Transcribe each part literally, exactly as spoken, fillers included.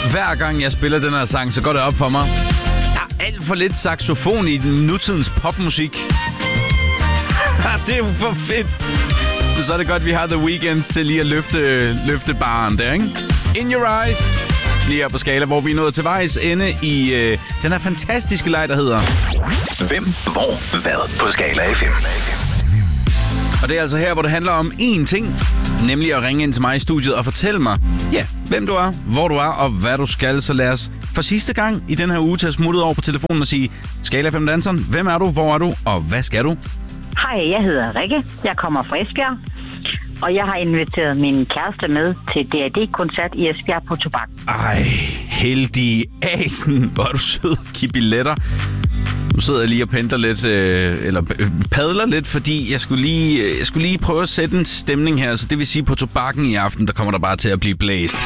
Hver gang jeg spiller den her sang, så går det op for mig. Der er alt for lidt saxofon i nutidens popmusik. Det er jo for fedt. Så er det godt, vi har The Weeknd til lige at løfte, løfte baren der, ikke? In Your Eyes. Lige her på Skala, hvor vi er nået til vejs ende i øh, den her fantastiske leg, der hedder Hvem, hvor, hvad på Skala F M. Og det er altså her, hvor det handler om én ting, nemlig at ringe ind til mig i studiet og fortælle mig, ja, hvem du er, hvor du er og hvad du skal. Så lad os for sidste gang i den her uge tage smuttet over på telefonen og sige, Skala F M-danseren, hvem er du, hvor er du og hvad skal du? Hej, jeg hedder Rikke. Jeg kommer fra Esbjerg. Og jeg har inviteret min kæreste med til D A D-koncert i Esbjerg på Tobak. Ej, heldig asen. Hvor er du sød at give billetter. Nu sidder jeg lige og pendler lidt, øh, eller padler lidt, fordi jeg skulle, lige, jeg skulle lige prøve at sætte en stemning her. Så det vil sige, på Tobakken i aften, der kommer der bare til at blive blæst.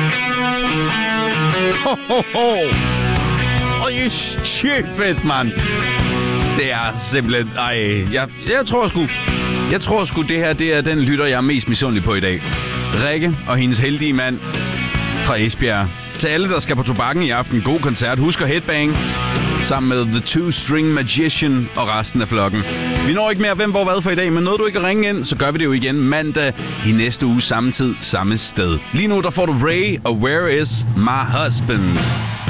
Ho, ho, ho. Øj, shit, fedt, mand. Det er simpelthen... Ej, jeg, jeg tror sgu... Jeg tror sgu, det her det er den lytter, jeg er mest misundelig på i dag. Rikke og hendes heldige mand fra Esbjerg. Til alle, der skal på Tobakken i aften, god koncert. Husk at headbang sammen med The Two String Magician og resten af flokken. Vi når ikke mere hvem, hvor, hvad for i dag, men når du ikke ringe ind, så gør vi det jo igen mandag i næste uge, samme tid, samme sted. Lige nu, der får du Ray og Where Is My Husband.